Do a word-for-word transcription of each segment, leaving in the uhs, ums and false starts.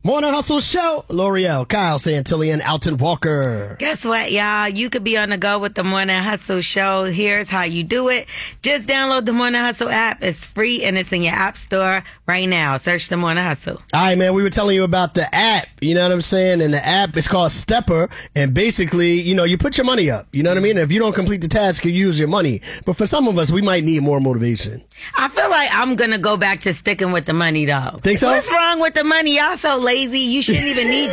Morning Hustle Show. L'Oreal, Kyle Santillan, Alton Walker. Guess what, y'all? You could be on the go with the Morning Hustle Show. Here's how you do it. Just download the Morning Hustle app. It's free and it's in your app store right now. Search the Morning Hustle. All right, man. We were telling you about the app. You know what I'm saying? And the app is called Stepper. And basically, you know, you put your money up. You know what I mean? If you don't complete the task, you use your money. But for some of us, we might need more motivation. I feel like I'm going to go back to sticking with the money, though. Think so? What's wrong with the money? Y'all so lazy. You shouldn't even need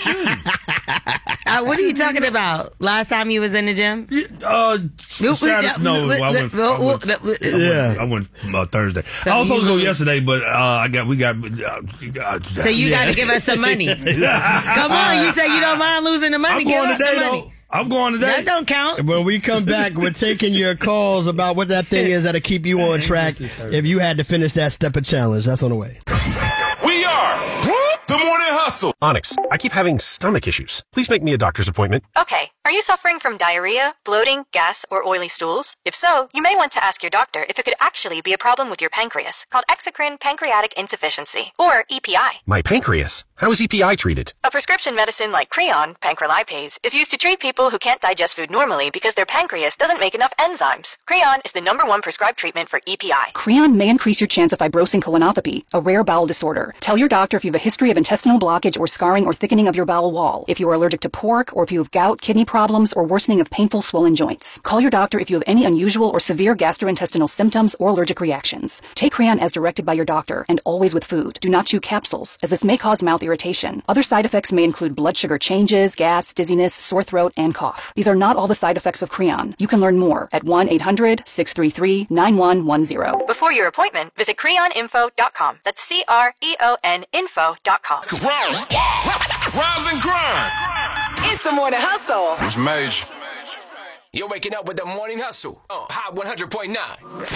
that. uh, what are you talking about? Last time you was in the gym? Uh, Saturday, no, I went. I went, yeah. I went uh, Thursday. So I was supposed to go yesterday, but uh, I got we got. Uh, so you yeah. got to give us some money. Come on, you say you don't mind losing the money. I'm going give today, us the money. though. I'm going today. That don't count. When we come back, we're taking your calls about what that thing is that'll keep you on track if you had to finish that Stepper challenge. That's on the way. We are the Morning Hustle. Onyx, I keep having stomach issues. Please make me a doctor's appointment. Okay. Are you suffering from diarrhea, bloating, gas, or oily stools? If so, you may want to ask your doctor if it could actually be a problem with your pancreas, called exocrine pancreatic insufficiency, or E P I. My pancreas? How is E P I treated? A prescription medicine like Creon, pancrelipase, is used to treat people who can't digest food normally because their pancreas doesn't make enough enzymes. Creon is the number one prescribed treatment for E P I. Creon may increase your chance of fibrosing colonopathy, a rare bowel disorder. Tell your doctor if you have a history of intestinal blockage or scarring or thickening of your bowel wall, if you are allergic to pork, or if you have gout, kidney problems, or worsening of painful swollen joints. Call your doctor if you have any unusual or severe gastrointestinal symptoms or allergic reactions. Take Creon as directed by your doctor, and always with food. Do not chew capsules, as this may cause mouth irritation. Other side effects may include blood sugar changes, gas, dizziness, sore throat, and cough. These are not all the side effects of Creon. You can learn more at one eight hundred, six three three, nine one one zero. Before your appointment, visit creon info dot com. That's C R E O N info dot com. Rise, rise and grind. It's the Morning Hustle. It's Mage. You're waking up with the Morning Hustle on Hot one hundred point nine.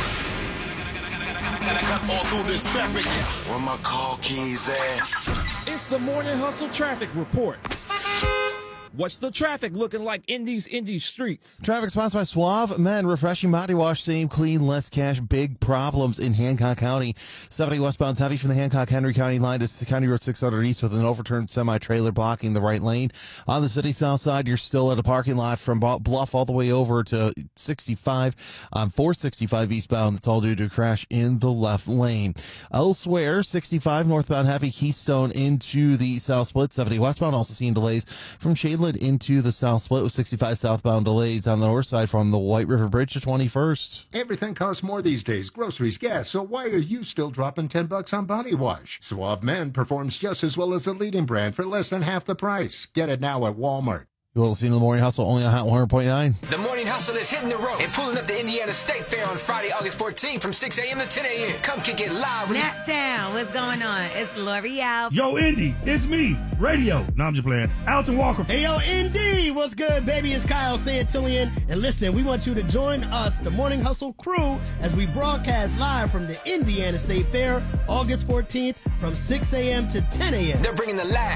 All through this traffic. Where my car keys at? It's the Morning Hustle Traffic Report. What's the traffic looking like in these indie streets? Traffic sponsored by Suave Men, refreshing body wash, same clean, less cash, big problems in Hancock County. seventy westbound's heavy from the Hancock-Henry County line to County Road six hundred east with an overturned semi-trailer blocking the right lane. On the city south side, you're still at a parking lot from Bluff all the way over to sixty-five on four sixty-five eastbound. That's all due to a crash in the left lane. Elsewhere, sixty-five northbound heavy Keystone into the south split. seventy westbound also seeing delays from Shadeland into the south split with sixty-five southbound delays on the north side from the White River Bridge to twenty-first. Everything costs more these days, groceries, gas, so why are you still dropping ten bucks on body wash? Suave Men performs just as well as a leading brand for less than half the price. Get it now at Walmart. You're listening to the Morning Hustle only on Hot one hundred point nine. The Morning Hustle is hitting the road and pulling up the Indiana State Fair on Friday, August fourteenth from six a.m. to ten a.m. Come kick it live. Nap Town, what's going on? It's L'Oreal. Yo, Indy, it's me, Radio. No, I'm just playing. Alton Walker. Hey, yo, Indy, what's good, baby? It's Kyle Santillan. And listen, we want you to join us, the Morning Hustle crew, as we broadcast live from the Indiana State Fair, August fourteenth from six a.m. to ten a.m. They're bringing the laugh,